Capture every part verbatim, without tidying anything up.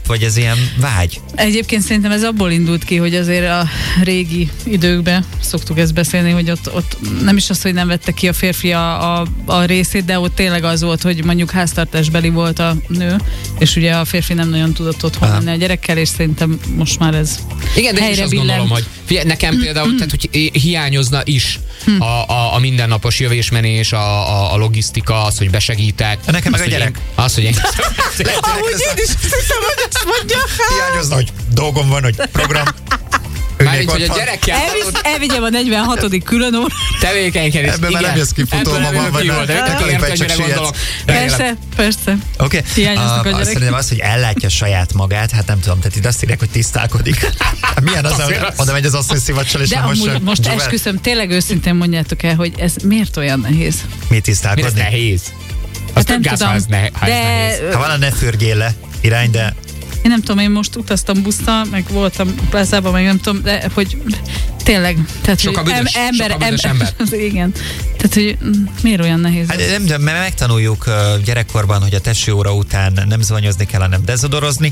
vagy ez ilyen vágy? Egyébként szerintem ez abból indult ki, hogy azért a régi időkben szoktuk ezt beszélni, hogy ott, ott nem is az, hogy nem vette ki a férfi a, a, a részét, de ott tényleg az volt, hogy mondjuk háztartásbeli volt a nő, és ugye a férfi nem nagyon tudott otthon lenni a gyerekkel, és szerintem most már ez igen, de én is azt gondolom, hogy figyelj, nekem például, tehát, hogy hiányozna is a, a, a mindennapos jövésmenés, a, a, a logisztika, az, hogy besegítek. Nekem meg az, a gyerek. Én, az, hogy én... Amúgy én is hiszem, hogy ezt mondja. Hiányozna, hogy dolgom van, hogy program. Mármint, hogy a gyerekkel... Elvisz, elvigyem a negyvenhatodik külön óra. Tevékenykedés. Ebben már nem jössz ki futómama, vagy nem. Persze, persze. Oké. Hiányoznak a gyerek. Szerintem az, hogy ellátja saját magát, hát nem tudom, tehát itt azt írják, hogy tisztálkodik. Milyen az, hogy oda megy az asszony szivacsal, és de nem amúgy most esküszöm, tényleg őszintén mondjátok el, hogy ez miért olyan nehéz? Mi tisztálkodni? Miért nehéz? Azt nem tudom, ha ez ne, ha de... nehéz. Ha van, ne fürgél le irány, de... Én nem tudom, én most utaztam busszal, meg voltam plázában, meg nem tudom, de hogy tényleg. Tehát, sok a büdös, ember, sok a büdös ember. ember. Igen. Tehát, hogy miért olyan nehéz? Hát, nem, de megtanuljuk gyerekkorban, hogy a tesi óra után nem zuhanyozni kell, hanem dezodorozni.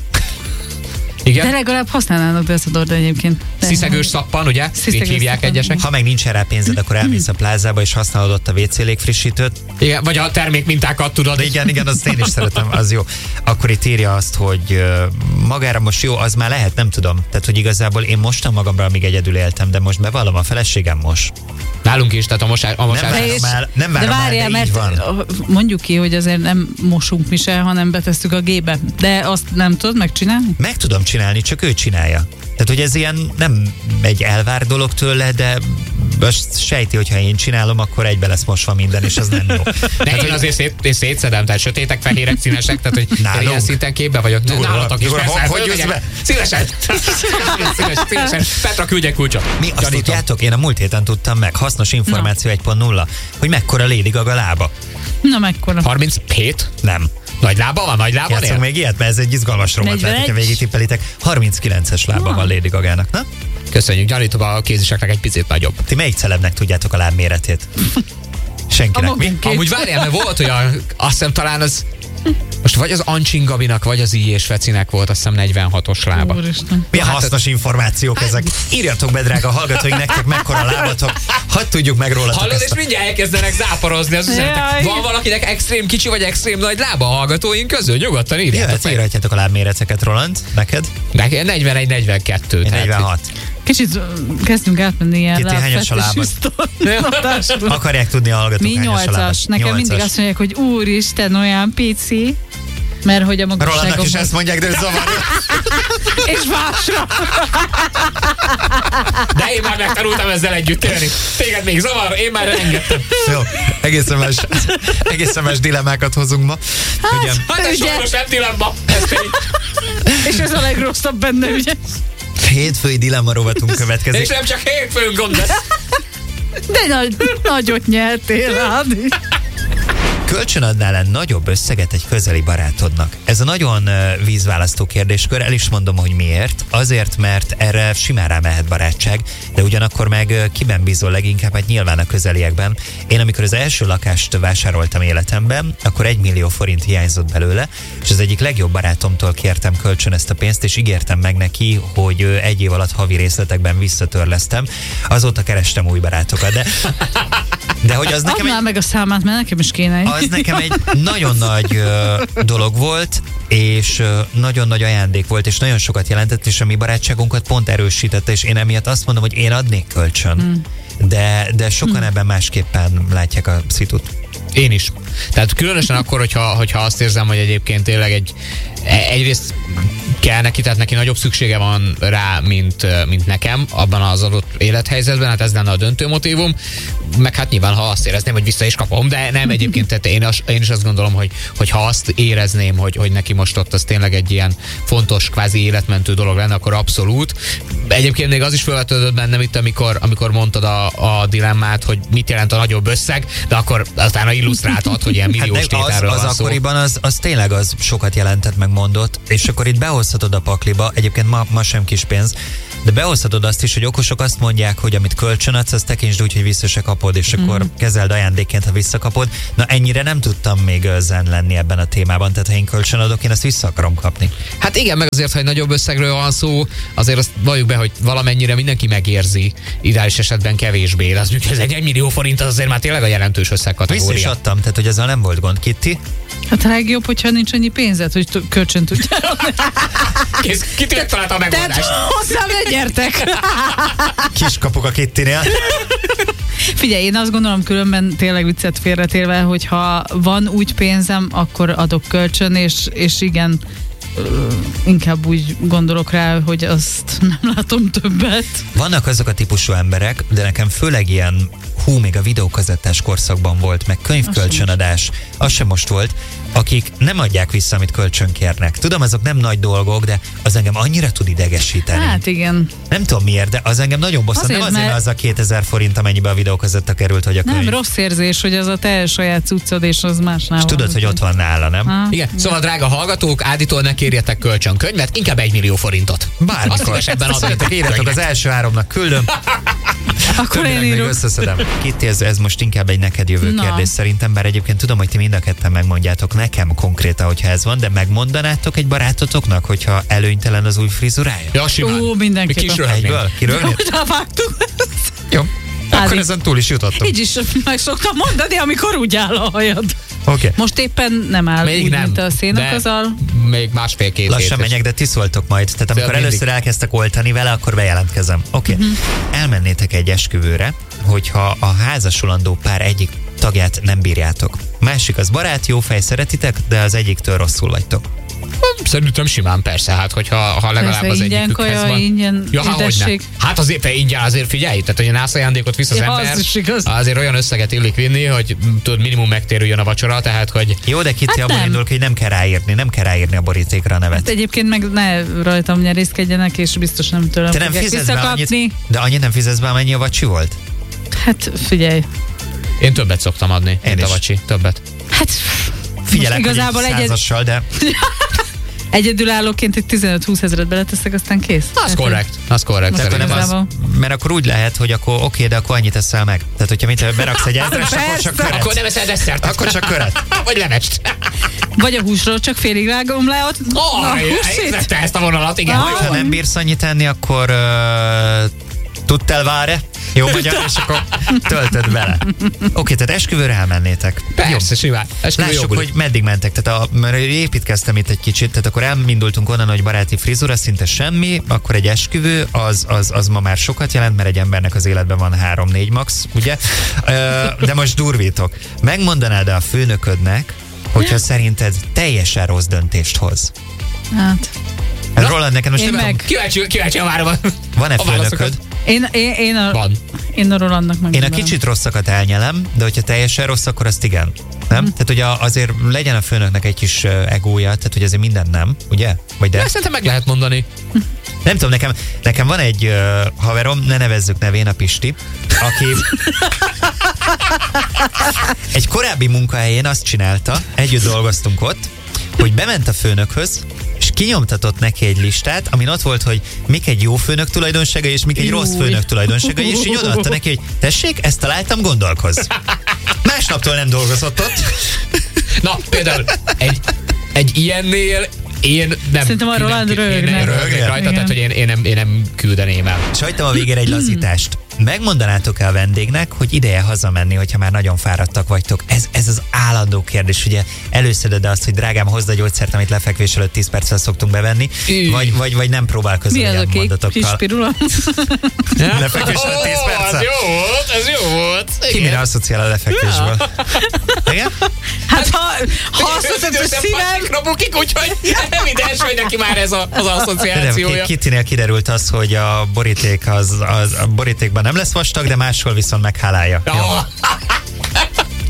Igen? De legalább használnának dezodort egyébként. Sziszegős szappan, ugye? Így hívják szappan. egyesek. Ha meg nincs rá pénzed, akkor elmész a plázába, és használod ott a vé cé légfrissítőt. Igen, vagy a termékmintákat tudod. De igen, igen, azt én is szeretem, az jó. Akkor itt írja azt, hogy uh, magára most jó, az már lehet, nem tudom. Tehát, hogy igazából én mostam magamra, amíg egyedül éltem, de most bevallom, a feleségem mos. Nálunk is, tehát a mosás... A mosás Nem várom már, nem várom de már, várjál, de így mert van. mondjuk ki, hogy azért nem mosunk mi se, hanem betesszük a gébe. De azt nem tudod megcsinálni? Meg tudom csinálni, csak ő csinálja. Tehát, hogy ez ilyen nem egy elvár dolog tőle, de azt sejti, hogyha én csinálom, akkor egybe lesz mosva minden, és az nem jó. De Tehát, én azért szét, én szétszedem, tehát sötétek, fehérek, színesek, tehát hogy nálunk? ilyen szinten képbe vagyok. Durva, Nálatok is, durva, persze. hogy jössz be? Szívesen. Szívesen, szívesen. Petra, küldjek kulcsot. Mi azt Gyanítom. tudjátok, én a múlt héten tudtam meg, hasznos információ egy pont nulla, hogy mekkora Lady Gaga lába. Na, mekkora? harminchét? Nem. Nagy lába van? Nagy lába Játszunk még ilyet, mert ez egy izgalmas rovat lehet, hogyha végig tippelitek. harminckilences lába Na. van Lady Gagának, na? Köszönjük, gyanítom a kéziseknek egy picit nagyobb. Ti melyik celebnek tudjátok a lábméretét? Senkinek, A mi? magunké. Amúgy várjál, mert volt olyan, azt hiszem talán az, most vagy az Ancsin Gabinak, vagy az I. és Fecinek volt, azt hiszem negyvenhatos lába. Úristen. Milyen Hát, hasznos információk ezek. Írjatok be, drága hallgatóink, nektek mekkora lábatok. Hadd tudjuk meg rólatok Hallod, ezt és a... mindjárt elkezdenek záporozni az üzenetek. Jaj. Van valakinek extrém kicsi, vagy extrém nagy lába a hallgatóink közül? Nyugodtan írjátok Jöhet, meg. írhatjátok a lábméreteket, Roland, neked? Nekem negyvenegy negyvenkettő. Én tehát- negyvenhat. Kicsit kezdünk átmenni ilyen Kiti, hányas a lábad? lábfettesüsztől. Akarják tudni a hallgatók, Mi hányas a lábad? nyolcas? Nekem Nyolcas. mindig azt mondják, hogy úristen, olyan pici. Mert hogy a Rolandnak magasságom... is ezt mondják, de ő zavarja. És másra. De én már megtanultam ezzel együtt élni. Téged még zavar, én már engedtem. Jó, egészen más, egészen más dilemmákat hozunk ma. Ugye, Hát ez Ugye? sajnos nem dilemma. Ez tény. És ez a legrosszabb benne, ugye? hétfői dilemma rovatunk következik. És nem csak hétfőn gond lesz. De nagy, nagyot nyertél, Ádi. Kölcsönadnál-e nagyobb összeget egy közeli barátodnak? Ez a nagyon uh, vízválasztó kérdéskör, el is mondom, hogy miért. Azért, mert erre simán rámehet barátság, de ugyanakkor meg uh, kiben bízol leginkább, hát nyilván a közeliekben. Én amikor az első lakást vásároltam életemben, akkor egy millió forint hiányzott belőle, és az egyik legjobb barátomtól kértem kölcsön ezt a pénzt, és ígértem meg neki, hogy uh, egy év alatt havi részletekben visszatörlesztem. Azóta kerestem új barátokat, de, de hogy az nekem Adnál egy... meg a számát, mert nekem is kéne. Az nekem egy nagyon nagy uh, dolog volt, és uh, nagyon nagy ajándék volt, és nagyon sokat jelentett, és a mi barátságunkat pont erősítette, és én emiatt azt mondom, hogy én adnék kölcsön. Mm. De, de sokan mm. ebben másképpen látják a szitut. Én is. Tehát különösen akkor, hogyha, hogyha azt érzem, hogy egyébként tényleg egy, egyrészt kell neki, tehát neki nagyobb szüksége van rá, mint, mint nekem abban az adott élethelyzetben, hát ez lenne a döntő motívum, meg hát nyilván, ha azt érezném, hogy vissza is kapom, de nem egyébként, tehát én, az, én is azt gondolom, hogy, hogy ha azt érezném, hogy, hogy neki most ott az tényleg egy ilyen fontos, kvázi életmentő dolog lenne, akkor abszolút. Egyébként még az is felvetődött bennem itt, amikor, amikor mondtad a, a dilemmát, hogy mit jelent a nagyobb összeg, de akkor aztán illusztráltad, hogy ilyen milliós Hát tételről az, az van szó. akkoriban az, az tényleg az sokat jelentett, meg mondott, és akkor itt behozhatod a pakliba, egyébként ma, ma sem kis pénz, de behozhatod azt is, hogy okosok azt mondják, hogy amit kölcsönadsz, azt tekintsd úgy, hogy vissza se kapod, és mm. akkor kezeld ajándékként, ha visszakapod. Na ennyire nem tudtam még zen lenni ebben a témában, tehát ha én kölcsönadok, én azt vissza akarom kapni. Hát igen, meg azért, ha egy nagyobb összegről van szó, azért azt valljuk be, hogy valamennyire mindenki megérzi, ideális esetben kevésbé. Az mondjuk ez egy egymillió forint, az azért már tényleg a jelentős összegkategória. Vissza is adtam, tehát hogy ezzel nem volt gond. Kitty? Hát a legjobb, hogyha nincs annyi pénzed, hogy t- kölcsön tudja. Kész, Kitty megtalálta a megoldást. Tehát hozzám ne gyertek! Kiskapuk a Kittynél. Figyelj, én azt gondolom, különben tényleg viccet félretélve, hogyha van úgy pénzem, akkor adok kölcsön, és, és igen, inkább úgy gondolok rá, hogy azt nem látom többet. Vannak azok a típusú emberek, de nekem főleg ilyen, hú, még a videókazettás korszakban volt, meg könyvkölcsönadás, az sem most volt, akik nem adják vissza, amit kölcsön kérnek. Tudom, azok nem nagy dolgok, de az engem annyira tud idegesíteni. Hát igen. Nem tudom miért, de az engem nagyon bosszant. Nem azért, mert az a kétezer forint, amennyibe a videókazetta került, hogy a könyv. Nem rossz érzés, hogy az a te saját cuccod, és az másnál. És tudod, hogy ott van nála, nem? Ha, igen. igen. Szóval, drága hallgatók, Áditól ne kérjetek kölcsön könyvet, inkább egy millió forintot. Bármikor esetben adjatok, írjatok az első háromnak küldöm. Akkor én írok. Összeszedem. Kitty, ez, ez most inkább egy neked jövő Na. kérdés szerintem, bár egyébként tudom, hogy ti mind a ketten megmondjátok nekem konkrétan, hogyha ez van, de megmondanátok egy barátotoknak, hogyha előnytelen az új frizurája? Ja, simán. Ó, mindenképpen. Egyből? Kirögnéd? Jó. Akkor Ádi. Ezen túl is jutottam. Így is meg szoktam mondani, amikor úgy áll a hajad. Okay. Most éppen nem áll még úgy, nem, mint a szénakazal. Még másfél-két Lassan menjek, de ti szóltok majd. Tehát amikor mindig. Először elkezdtek oltani vele, akkor bejelentkezem. Oké. Okay. Uh-huh. Elmennétek egy esküvőre, hogyha a házasulandó pár egyik tagját nem bírjátok. Másik az barát, jó fej, szeretitek, de az egyiktől rosszul vagytok. Szerintem simán persze, hát hogyha ha legalább persze, az egyikükhez van. Ingyen ja, hogyne. Hát azért ingyen, azért figyelj, tehát hogy a nász ajándékot visz az ja, ember, az azért olyan összeget illik vinni, hogy tudod, minimum megtérüljön a vacsora, tehát hogy... Jó, de Kitty hát abban indul, hogy nem kell ráírni, nem kell ráírni a borítékra a nevet. Hát egyébként meg ne rajtam nyerészkedjenek, és biztos nem tőlem te nem fizetsz be annyit, de annyit nem fizetsz be, amennyi a vacsi volt? Hát figyelj. Én többet szoktam adni, én mint a vacsi, többet. Hát figyelek, igazából egy százassal, de... Egyedülállóként egy tizenöt-húsz ezeret beleteszek, aztán kész. Az korrekt, az korrekt. Az, mert akkor úgy lehet, hogy akkor oké, okay, de akkor annyit eszel meg. Tehát, hogyha mint beraksz egy ezres, akkor csak köret. Akkor nem eszel desszert. Akkor csak köret. Vagy levest. Vagy a húsról csak félig vágom le ott. Oh, érezte ezt a vonalat, igen. Ah. Ha nem bírsz annyit enni, akkor uh, tudtál váre? Jó magyar, és akkor töltöd bele. Oké, okay, tehát esküvőre elmennétek. Persze, simán. Lássuk, hogy meddig mentek. Tehát a, mert építkeztem itt egy kicsit, tehát akkor elindultunk onnan, hogy baráti frizura, szinte semmi, akkor egy esküvő, az, az, az ma már sokat jelent, mert egy embernek az életben van három-négy max, ugye? De most durvítok. Megmondanád a főnöködnek, hogyha szerinted teljesen rossz döntést hoz? Hát... Hát Roland, neked most én nem meg. Kíváncsi, kíváncsi a várom. Van-e főnököd? Én, én, én, a, Van. én a Rolandnak meg. Én a kicsit rosszakat elnyelem, de hogyha teljesen rossz, akkor azt igen. Nem? Mm. Tehát ugye azért legyen a főnöknek egy kis egója, tehát hogy azért minden nem, ugye? Vagy de? de szerintem meg lehet mondani. Nem tudom, nekem, nekem van egy uh, haverom, ne nevezzük nevén, a Pisti, aki egy korábbi munkahelyén azt csinálta, együtt dolgoztunk ott, hogy bement a főnökhöz, és kinyomtatott neki egy listát, amin ott volt, hogy mik egy jó főnök tulajdonsága, és mik egy Júj. rossz főnök tulajdonsága, és így odaadta neki, hogy tessék, ezt találtam, gondolkozz. Másnaptól nem dolgozott ott. Na, például egy, egy ilyennél én nem Szerintem a Roland röhögne. Röhögnék rajta, tehát hogy én, én, nem, én nem küldeném el. És hagytam a végére egy lazítást. Megmondanátok-e a vendégnek, hogy ideje hazamenni, hogyha már nagyon fáradtak vagytok? Ez, ez az állandó kérdés, ugye előszeded azt, hogy drágám, hozd a gyógyszert, amit lefekvés előtt tíz perccel szoktunk bevenni, vagy, vagy, vagy nem próbálkozol ilyen mondatokkal. Mi az a kék kis pirula? Lefekvés előtt tíz perccel? Ez jó volt, ez jó volt. Ki mire asszociál a lefekvésből? Igen? Hát ha, ha azt mondod, hogy szívem... Bukik, úgyhogy evidens, hogy neki már ez a, az asszociációja. Kittynél kiderült az, hogy a boríték az, az a borítékban nem lesz vastag, de máshol viszont meghálálja. Oh.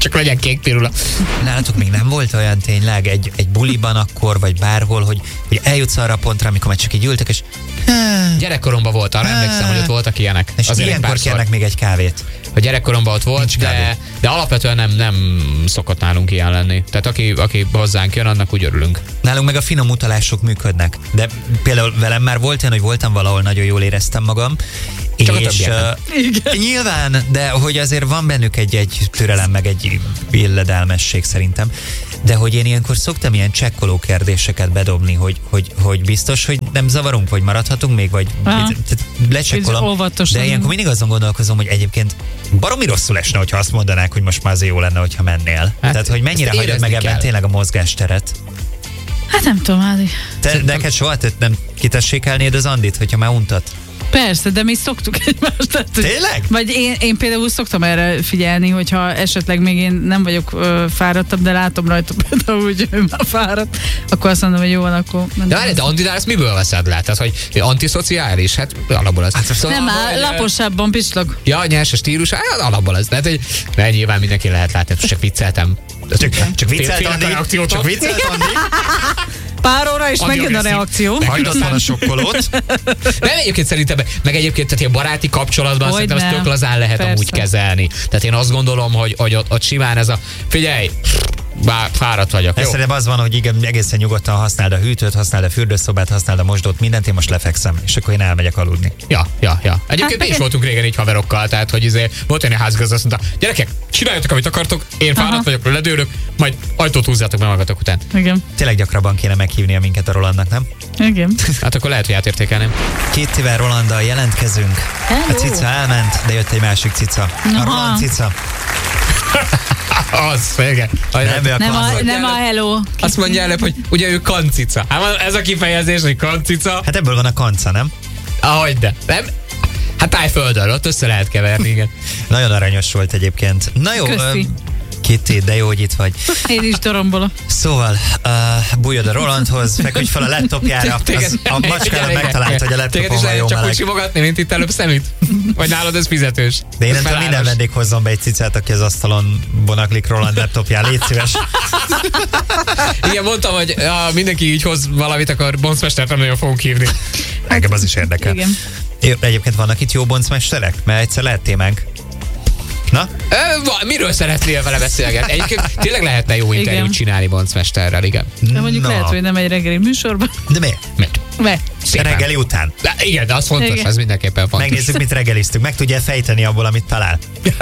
Csak legyen kék pirula. Nálatok még nem volt olyan tényleg egy, egy buliban akkor, vagy bárhol, hogy, hogy eljutsz arra a pontra, amikor már csak így ültek, és... Gyerekkoromban volt, arra emlékszem, hogy ott voltak ilyenek. És azért ilyenkor kérnek még egy kávét. A gyerekkoromban ott volt, de, de alapvetően nem, nem szokott nálunk ilyen lenni. Tehát aki, aki hozzánk jön, annak úgy örülünk. Nálunk meg a finom utalások működnek. De például velem már volt olyan, hogy voltam valahol, nagyon jól éreztem magam. Csak és uh, nyilván, de hogy azért van bennük egy, egy türelem, meg egy illedelmesség szerintem. De hogy én ilyenkor szoktam ilyen csekkoló kérdéseket bedobni, hogy, hogy, hogy biztos, hogy nem zavarunk, vagy maradhatunk még, vagy lecsekkolom. De ilyenkor mindig azon gondolkozom, hogy egyébként baromi rosszul esne, hogyha azt mondanák, hogy most már azért jó lenne, hogyha mennél. Hát, tehát, hogy mennyire hagyod meg ebben tényleg a mozgásteret. Hát nem tudom, Ádi. Te neked soha nem kitessékelnéd az Andit, hogyha már untat? Persze, de mi szoktuk egymást. Tehát, tényleg? Vagy én, én például szoktam erre figyelni, hogyha esetleg még én nem vagyok ö, fáradtabb, de látom rajta például, hogy ő már fáradt, akkor azt mondom, hogy jó van, akkor... De várj, de Andinál ezt miből veszed le? Tehát, hogy antiszociális? Hát alapból az. Hát, szóval, nem, már laposabban pislog. Ja, nyers a stílus, hát alapból az. Tehát, hogy ne, nyilván mindenki lehet látni, csak vicceltem. Csak, csak viccelt Andi, csak viccelt Andi. Pár óra, és megjön a reakció. Hagyd aztán a sokkolót. Nem, egyébként szerintem, meg egyébként tehát ilyen baráti kapcsolatban hogy szerintem ezt tök lazán lehet persze. Amúgy kezelni. Tehát én azt gondolom, hogy, hogy ott, ott simán ez a figyelj, bár fáradt vagyok. Ez szerintem az van, hogy igen, egészen nyugodtan használd a hűtőt, használd a fürdőszobát, használd a mosdót, mindent, én most lefekszem, és akkor én elmegyek aludni. Ja, ja, ja. Egyébként hát, mi is voltunk régen így haverokkal, tehát hogy izé, volt olyan házigazda, azt mondta, gyerekek, csináljatok, amit akartok, én fáradt Aha. vagyok, ledőlök, majd ajtót húzzátok be magatok után. Igen. Tényleg gyakrabban kéne meghívnia minket a Rolandnak, nem? Igen. Hát akkor lehet, hogy átértékelném. Kittivel, Rolanddal jelentkezünk. Hello. A cica elment, de jött egy másik cica. Aha. A Roland cica. Az, igen. Nem, nem, a, nem a hello. Azt mondja előbb, hogy ugye ő kancica. Hát ez a kifejezés, hogy kancica. Hát ebből van a kanca, nem? Ahogy de. Nem? Hát tájföldön, ott össze lehet keverni, igen. Nagyon aranyos volt egyébként. Na jó, Köszi. Kitty, de jó, hogy itt vagy. Én is dorombolok. Szóval, uh, bújjad a Rolandhoz, feküdj fel a laptopjára, az, a macskára megtalált, hogy a laptopon van jó csak meleg. úgy simogatni, mint itt előbb szemét? Vagy nálad ez fizetős? De én nem tudom, minden vendég hozzon be egy cicát, aki az asztalon bonaklik Roland laptopján. Légy szíves. Igen, mondtam, hogy ja, mindenki így hoz valamit, akkor boncmestert nem nagyon fogunk hívni. Engem az is érdekel. Igen. Egyébként vannak itt jó boncmesterek? Mert egyszer lehet témánk. Na? Ö, miről szeretnél vele beszélgetni? Egyébként tényleg lehetne jó interjút igen. csinálni boncmesterrel, igen. De mondjuk Na. lehet, hogy nem egy reggeli műsorban. De miért? Miért? Mert. Reggeli után. De igen, de az fontos, igen. ez mindenképpen fontos. Megnézzük, mit reggeliztünk. Meg tudja fejteni abból, amit talál.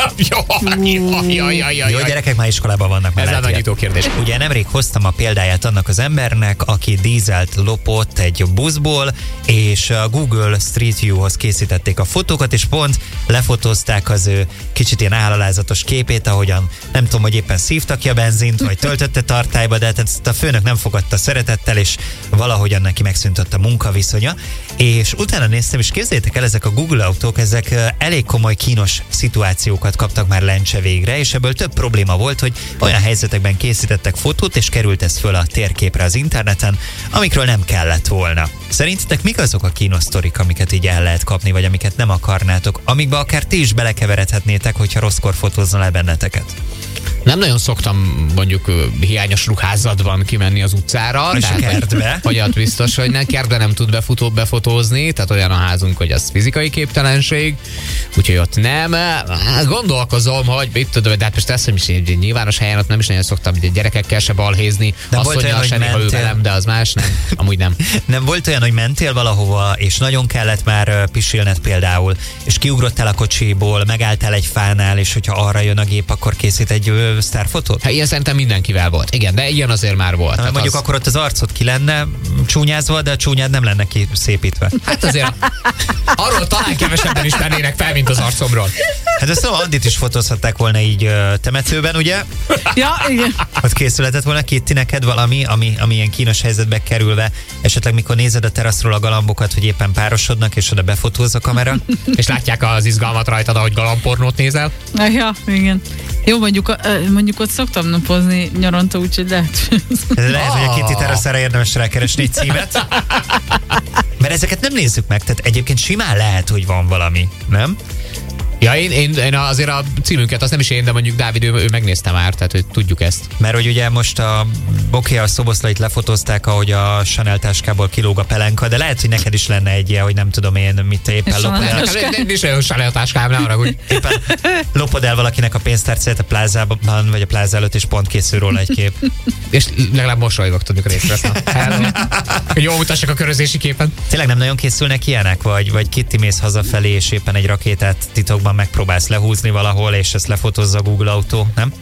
Jó, gyerekek már iskolában vannak. Ez a nagyító kérdés. Ugye nemrég hoztam a példáját annak az embernek, aki dízelt lopott egy buszból, és a Google Street View-hoz készítették a fotókat, és pont lefotózták az ő kicsit ilyen állalázatos képét, ahogyan nem tudom, hogy éppen szívta ki a benzint, vagy töltötte tartályba, de ezt a főnök nem fogadta szeretettel, és valahogyan neki megszűntött a munkaviszonya, és utána néztem, és képzeljétek el, ezek a Google autók, ezek elég komoly kínos szituációkat kaptak már lencse végre, és ebből több probléma volt, hogy olyan helyzetekben készítettek fotót, és került ez föl a térképre az interneten, amikről nem kellett volna. Szerintetek mik azok a kínos sztorik, amiket így el lehet kapni, vagy amiket nem akarnátok, amikbe akár ti is belekeveredhetnétek, hogyha rosszkor fotózna le benneteket? Nem nagyon szoktam mondjuk hiányos ruházatban kimenni az utcára. És a kertbe. Hogy ott biztos, hogy ne, kertbe nem tud befutó, befotózni, tehát olyan a házunk, hogy az fizikai képtelenség, úgyhogy ott nem. Gondolkozom, hogy mit tudom, de hát most ezt, hogy is nyilvános helyen ott nem is nagyon szoktam gyerekekkel se balhézni. De azt mondja, hogy se ő velem, de az más nem. Amúgy nem. Nem volt olyan, hogy mentél valahova, és nagyon kellett már pisilned például, és kiugrottál a kocsiból, megálltál egy fánál, és hogyha arra jön a gép, akkor készít egy sztárfotót? Hát ilyen szerintem mindenkivel volt. Igen, de ilyen azért már volt. Na, mondjuk az... akkor ott az arcod ki lenne csúnyázva, de a csúnyád nem lenne ki szépítve. Hát azért arról talán kevesebben is tennének fel, mint az arcomról. Hát ezt szóval Andit is fotózhatták volna így uh, temetőben, ugye? Ja, igen. Ott készületett volna Kitty neked valami, ami, ami ilyen kínos helyzetbe kerülve, esetleg mikor nézed a teraszról a galambokat, hogy éppen párosodnak, és oda befotóz a kamera. És látják az izgalmat rajtad, ahogy galampornót nézel. Ja, igen. Jó, mondjuk, mondjuk ott szoktam napozni nyaranta, úgyhogy lehet. Lehet, hogy a Kitty teraszára érdemes rákeresni egy címet. Mert ezeket nem nézzük meg, tehát egyébként simán lehet, hogy van valami, nem? Ja, én, én, én azért a címünket, azt nem is én, de mondjuk Dávid, ő, ő megnézte már, tehát hogy tudjuk ezt. Mert hogy ugye most a oké, a szoboszlait lefotózták, ahogy a Chanel táskából kilóg a pelenka, de lehet, hogy neked is lenne egy ilyen, hogy nem tudom én, mit te éppen lopod el. Nincs olyan Chanel táskám, nem arra, hogy éppen lopod el valakinek a pénztárcáját a plázában, vagy a pláza előtt, és pont készül róla egy kép. És legalább mosolygok, tudjuk részre. Hogy jól mutassak a körözési képen. Tényleg nem nagyon készülnek ilyenek, vagy, vagy Kitty mész hazafelé, és éppen egy rakétát titokban megpróbálsz lehúzni valahol, és ezt lefotózza a Google autó, nem?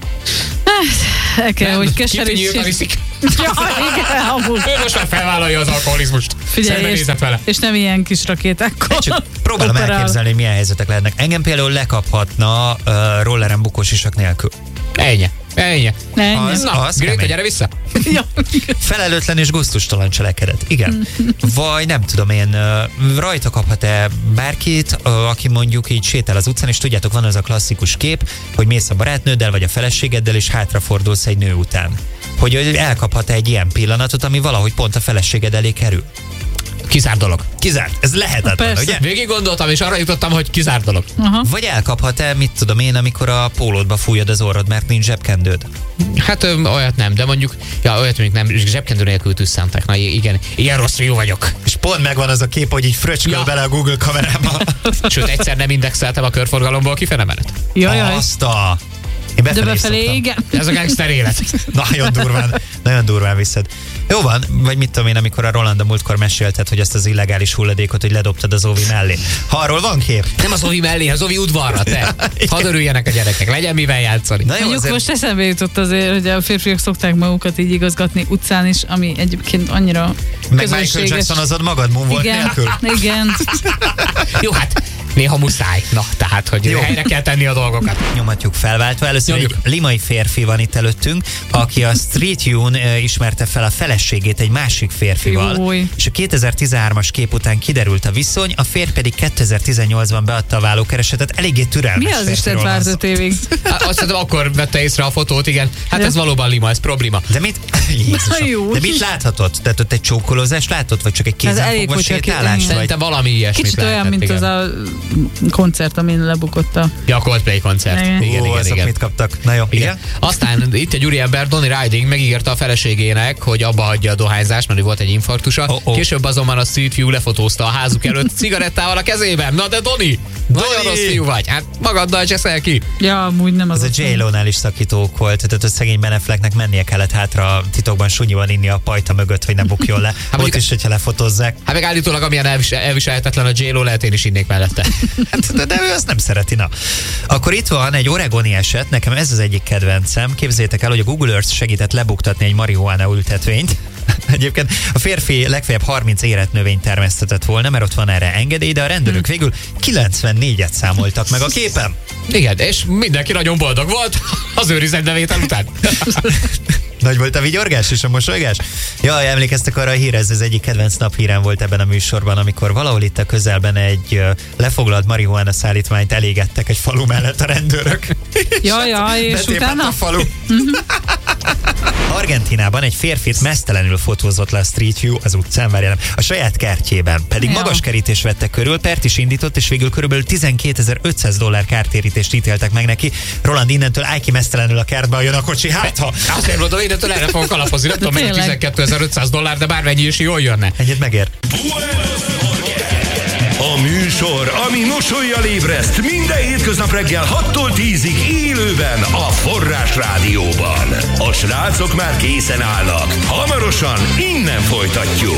Hát, el kell, hogy keserűség. Kitty viszik. Ja, igen, amúgy. Ő most már felvállalja az alkoholizmust. Figyelj, és, vele. és nem ilyen kis rakétákkal. Csak próbálom operál. elképzelni, hogy milyen helyzetek lehetnek. Engem például lekaphatna uh, rolleren bukós isak nélkül. Ennyi. Ennyi. Ennyi. Az, Na, az Gréta, kemény. gyere vissza. Ja. Felelőtlen és gusztustalan cselekedet. Igen. Vagy nem tudom én, uh, rajta kaphat-e bárkit, uh, aki mondjuk így sétál az utcán, és tudjátok, van az a klasszikus kép, hogy mész a barátnőddel, vagy a feleségeddel, és hátrafordulsz egy nő után. Hogy elkaphat-e egy ilyen pillanatot, ami valahogy pont a feleséged elé kerül. Kizárt dolog. Kizárt. Ez lehetetlen, Persze. ugye? Végig gondoltam, és arra jutottam, hogy kizárt dolog. Aha. Vagy elkaphat-e, mit tudom én, amikor a pólódba fújod az orrod, mert nincs zsebkendőd. Hát ö, olyat nem, de mondjuk, ja, olyat mondjuk nem, zsebkendő nélkül tüsszantak. Na igen, ilyen rossz fiú vagyok. És pont megvan az a kép, hogy így fröcsköl Ja. bele a Google kamerába. Sőt, egyszer nem indexeltem a körforgalomból kifele menet. Jajaj. Azt a... Én De befelé befelé, szoktam. igen. Ez a gangster élet. Nagyon durván, nagyon durván viszed. Jó van, vagy mit tudom én, amikor a Rolanda múltkor mesélted, hogy ezt az illegális hulladékot, hogy ledobtad az óvi mellé. Ha arról van kép? Nem az Ovi mellé, az Ovi udvarra, te. Hadd örüljenek a gyerekek, legyen mivel játszani. Na jó, Mondjuk azért... most eszembe jutott azért, hogy a férfiak szokták magukat így igazgatni utcán is, ami egyébként annyira Meg Michael közönséges. Jacksonozod magad moonwalk Igen, nélkül? igen. Jó, hát néha muszáj. Na, tehát, hogy Jó. helyre kell tenni a dolgokat. Nyomatjuk felváltva. Először Nyomjuk. egy limai férfi van itt előttünk, aki a Street View-n eh, ismerte fel a feleségét egy másik férfival. Júj. És a kétezer-tizenhármas kép után kiderült a viszony, a férj pedig kétezer-tizennyolcban beadta a vállókeresetet. Eléggé türelmes Mi az Isten férfiról van várt szó. öt évig? Azt hiszem, akkor vette észre a fotót, igen. Hát Ja. ez valóban lima, ez probléma. De mit? Jézusom. jó. De mit láthatott? Tehát ott egy csókolózást látott? Vagy csak egy Ez elég, kézenfogva hogyha ki- sétálás? Vagy... Szerintem valami ilyesmit Kicsit olyan, lehetett, mint igen. az a koncert, amin lebukott a... Ja, a Coldplay koncert. Igen. Igen, Ó, igen, azok igen. mit kaptak? Na jó, igen? Igen. Aztán itt egy úriember, Donny Riding megígérte a feleségének, hogy abba hagyja a dohányzást, mert volt egy infarktusa. Oh, oh. Később azonban a Street View lefotózta a házuk előtt cigarettával a kezében. Na de Donny, nagyon Donny! rossz fiú vagy. Hát magaddal cseszel ki. Ja, amúgy nem az. Ez a J-Lo-nál is szakítók volt, tehát a szegény Ben Afflecknek mennie kellett hátra titokban sunyiban inni a pajta mögött, hogy ne bukjon le. Ott mondjuk- is, hogyha lefotozzák. Hát meg állítólag amilyen elvis- elviselhetetlen a J-Lo, lehet én is innék mellette. Hát, de, de ő azt nem szereti, na. Akkor itt van egy oregoni eset, nekem ez az egyik kedvencem. Képzeljétek el, hogy a Google Earth segített lebuktatni egy marihuána ültetvényt. Egyébként a férfi legfeljebb harminc érett növényt termesztetett volna, mert ott van erre engedély, de a rendőrök végül kilencvennégyet számoltak meg a képen. Igen, és mindenki nagyon boldog volt az őrizetbevétel után. Nagy volt a vigyorgás és a mosolygás? Jaj, emlékeztek arra a hírre, ez az egyik kedvenc naphírem volt ebben a műsorban, amikor valahol itt a közelben egy ö, lefoglalt marihuána szállítmányt elégettek egy falu mellett a rendőrök. Jaj, jaj, és Betépett utána? a falu. Argentinában egy férfit mesztelenül fotózott le a Street View az utcán, várjál, a saját kertjében. Pedig Ja. magas kerítés vette körül, pert is indított, és végül körülbelül tizenkétezer-ötszáz dollár kártérítést ítéltek meg neki. Roland, innentől állj ki mesztelenül a kertbe, jön a kocsi, hát ha... Azt mondom, én ettől erre fogok alapozni. Nem tudom, mennyi tényleg. tizenkétezer-ötszáz dollár, de bármennyi is jól jönne. Ennyit megér. A műsor, ami mosollyal ébreszt minden hétköznap reggel hattól tízig élőben a Forrás Rádióban. A srácok már készen állnak. Hamarosan innen folytatjuk.